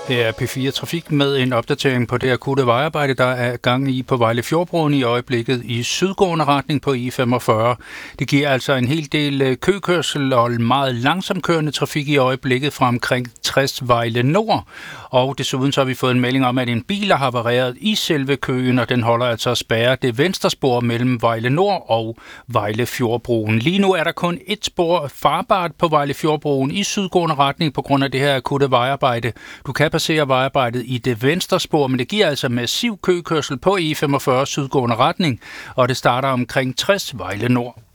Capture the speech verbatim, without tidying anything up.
Det er P fire Trafik med en opdatering på det akutte vejarbejde, der er gang i på Vejle Fjordbroen i øjeblikket i sydgående retning på I femogfyrre. Det giver altså en hel del køkørsel og meget langsamkørende trafik i øjeblikket fra omkring tres Vejle Nord. Og desuden så har vi fået en melding om, at en bil har havareret i selve køen, og den holder altså at spærre det venstre spor mellem Vejle Nord og Vejle Fjordbroen. Lige nu er der kun et spor farbart på Vejle Fjordbroen i sydgående retning på grund af det her akutte vejarbejde. Du kan passere vejarbejdet i det venstre spor, men det giver altså massiv køkørsel på I femogfyrre sydgående retning, og det starter omkring tres Vejle Nord.